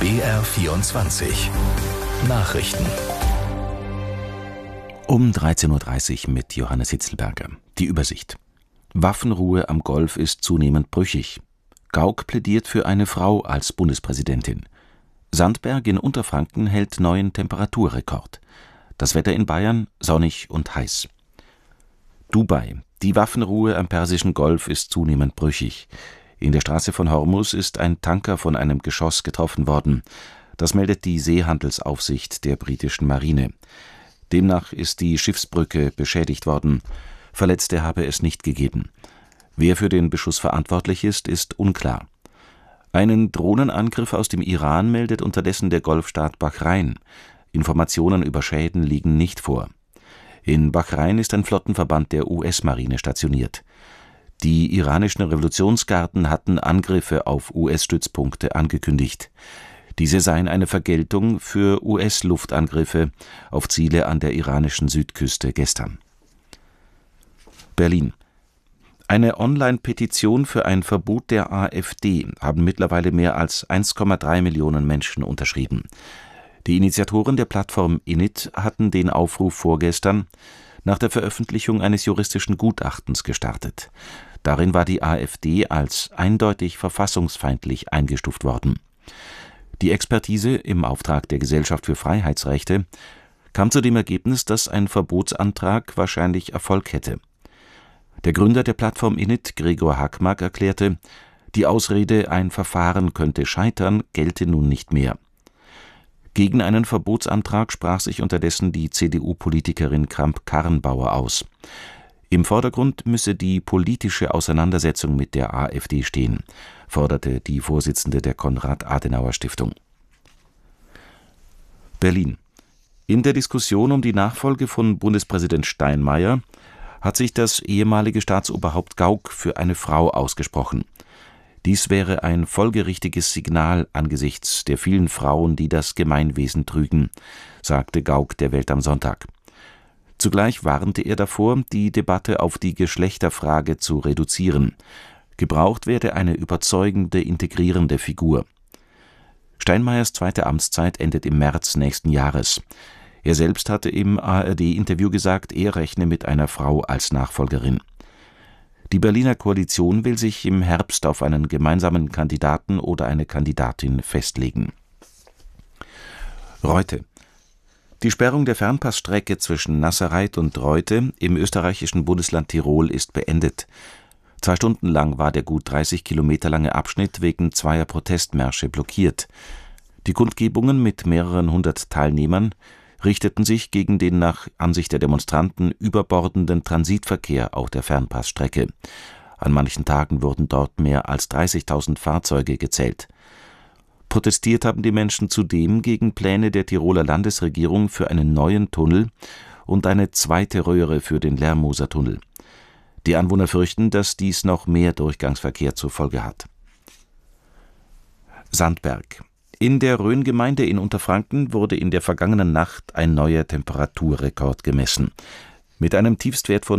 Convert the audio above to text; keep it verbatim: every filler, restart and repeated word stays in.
B R vierundzwanzig Nachrichten. Um dreizehn Uhr dreißig mit Johannes Hitzelberger. Die Übersicht. Waffenruhe am Golf ist zunehmend brüchig. Gauck plädiert für eine Frau als Bundespräsidentin. Sandberg in Unterfranken hält neuen Temperaturrekord. Das Wetter in Bayern sonnig und heiß. Dubai. Die Waffenruhe am Persischen Golf ist zunehmend brüchig. In der Straße von Hormuz ist ein Tanker von einem Geschoss getroffen worden. Das meldet die Seehandelsaufsicht der britischen Marine. Demnach ist die Schiffsbrücke beschädigt worden. Verletzte habe es nicht gegeben. Wer für den Beschuss verantwortlich ist, ist unklar. Einen Drohnenangriff aus dem Iran meldet unterdessen der Golfstaat Bahrain. Informationen über Schäden liegen nicht vor. In Bahrain ist ein Flottenverband der U S-Marine stationiert. Die iranischen Revolutionsgarden hatten Angriffe auf U S-Stützpunkte angekündigt. Diese seien eine Vergeltung für U S-Luftangriffe auf Ziele an der iranischen Südküste gestern. Berlin. Eine Online-Petition für ein Verbot der AfD haben mittlerweile mehr als eins Komma drei Millionen Menschen unterschrieben. Die Initiatoren der Plattform Init hatten den Aufruf vorgestern nach der Veröffentlichung eines juristischen Gutachtens gestartet. Darin war die AfD als eindeutig verfassungsfeindlich eingestuft worden. Die Expertise im Auftrag der Gesellschaft für Freiheitsrechte kam zu dem Ergebnis, dass ein Verbotsantrag wahrscheinlich Erfolg hätte. Der Gründer der Plattform Init, Gregor Hackmark, erklärte, die Ausrede, ein Verfahren könnte scheitern, gelte nun nicht mehr. Gegen einen Verbotsantrag sprach sich unterdessen die C D U-Politikerin Kramp-Karrenbauer aus. Im Vordergrund müsse die politische Auseinandersetzung mit der AfD stehen, forderte die Vorsitzende der Konrad-Adenauer-Stiftung. Berlin. In der Diskussion um die Nachfolge von Bundespräsident Steinmeier hat sich das ehemalige Staatsoberhaupt Gauck für eine Frau ausgesprochen. Dies wäre ein folgerichtiges Signal angesichts der vielen Frauen, die das Gemeinwesen trügen, sagte Gauck der Welt am Sonntag. Zugleich warnte er davor, die Debatte auf die Geschlechterfrage zu reduzieren. Gebraucht werde eine überzeugende, integrierende Figur. Steinmeiers zweite Amtszeit endet im März nächsten Jahres. Er selbst hatte im A R D-Interview gesagt, er rechne mit einer Frau als Nachfolgerin. Die Berliner Koalition will sich im Herbst auf einen gemeinsamen Kandidaten oder eine Kandidatin festlegen. Reute. Die Sperrung der Fernpassstrecke zwischen Nasserreit und Reute im österreichischen Bundesland Tirol ist beendet. Zwei Stunden lang war der gut dreißig Kilometer lange Abschnitt wegen zweier Protestmärsche blockiert. Die Kundgebungen mit mehreren hundert Teilnehmern richteten sich gegen den nach Ansicht der Demonstranten überbordenden Transitverkehr auf der Fernpassstrecke. An manchen Tagen wurden dort mehr als dreißigtausend Fahrzeuge gezählt. Protestiert haben die Menschen zudem gegen Pläne der Tiroler Landesregierung für einen neuen Tunnel und eine zweite Röhre für den Lermoser Tunnel. Die Anwohner fürchten, dass dies noch mehr Durchgangsverkehr zur Folge hat. Sandberg. In der Rhön-Gemeinde in Unterfranken wurde in der vergangenen Nacht ein neuer Temperaturrekord gemessen. Mit einem Tiefstwert von